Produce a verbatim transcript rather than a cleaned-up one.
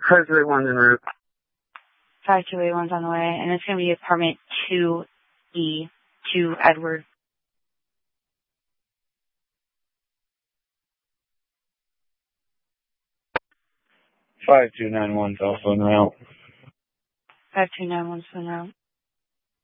five two eight one's en route. five two eight one's on the way, and it's going to be apartment two E, two Edward. five two nine one's also en route. five two nine one's en route.